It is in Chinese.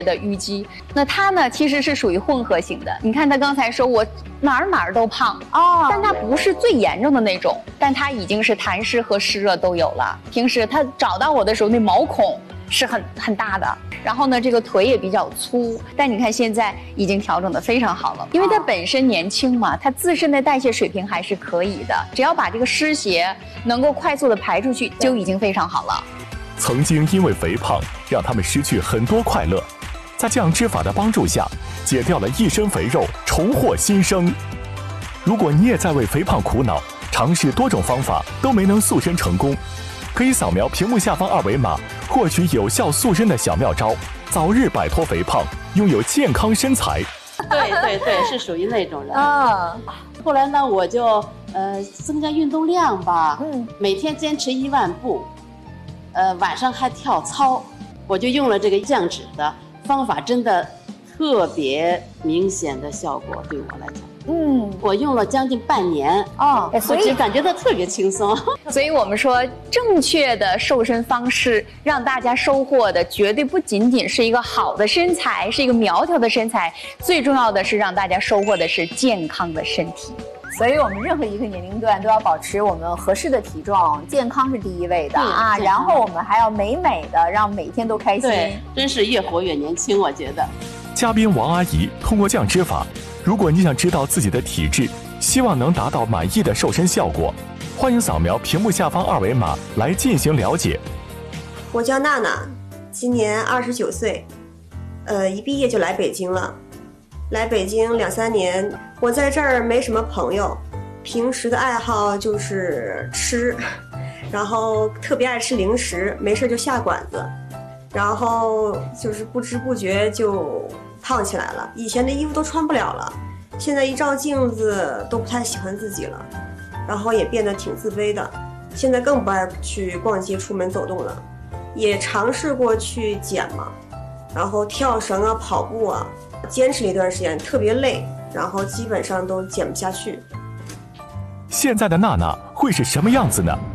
的虞姬，那她呢其实是属于混合型的。你看她刚才说我哪儿都胖哦，但她不是最严重的那种，但她已经是痰湿和湿热都有了。平时她找到我的时候，那毛孔是很大的，然后呢这个腿也比较粗，但你看现在已经调整得非常好了，因为她本身年轻嘛，她自身的代谢水平还是可以的，只要把这个湿邪能够快速的排出去，就已经非常好了。 曾经因为肥胖让他们失去很多快乐，在降脂法的帮助下，解掉了一身肥肉，重获新生。如果你也在为肥胖苦恼，尝试多种方法都没能塑身成功，可以扫描屏幕下方二维码，获取有效塑身的小妙招，早日摆脱肥胖，拥有健康身材。 对，是属于那种人啊。后来呢，我就增加运动量吧，每天坚持1万步，晚上还跳操，我就用了这个降脂的方法，真的特别明显的效果，对我来讲。我用了将近半年所以感觉到特别轻松。 所以我们说，正确的瘦身方式让大家收获的绝对不仅仅是一个好的身材，是一个苗条的身材，最重要的是让大家收获的是健康的身体。 所以我们任何一个年龄段都要保持我们合适的体重，健康是第一位的啊，然后我们还要美的，让每天都开心。 对，真是越活越年轻，我觉得。 嘉宾王阿姨通过降脂法，如果你想知道自己的体质，希望能达到满意的瘦身效果，欢迎扫描屏幕下方二维码来进行了解。 我叫娜娜，今年29岁，一毕业就来北京了。来北京2、3年，我在这儿没什么朋友，平时的爱好就是吃，然后特别爱吃零食，没事就下馆子，然后就是不知不觉就胖起来了。以前的衣服都穿不了了，现在一照镜子都不太喜欢自己了，然后也变得挺自卑的。现在更不爱去逛街、出门走动了，也尝试过去减嘛，然后跳绳啊、跑步啊。坚持了一段时间，特别累，然后基本上都减不下去。 现在的娜娜会是什么样子呢？